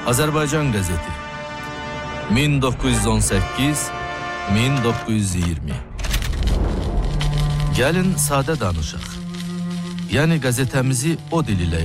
Azərbaycan qəzeti 1918-1920. Gəlin sadə danışaq. Yəni qəzetəmizi o dil ilə